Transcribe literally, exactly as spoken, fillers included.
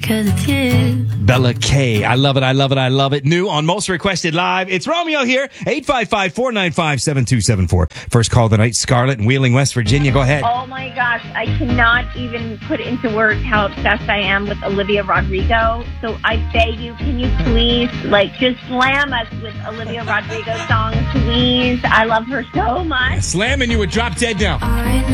'cause it's you. Bella K. I love it. I love it. I love it. New on Most Requested Live. It's Romeo here. eight five five, four nine five, seven two seven four. First call of the night. Scarlett in Wheeling, West Virginia. Go ahead. Oh my gosh, I cannot even put into words how obsessed I am with Olivia Rodrigo. So I beg you, can you please, like, just slam us with Olivia Rodrigo songs, please? I love her so much. Slamming you would drop dead now. I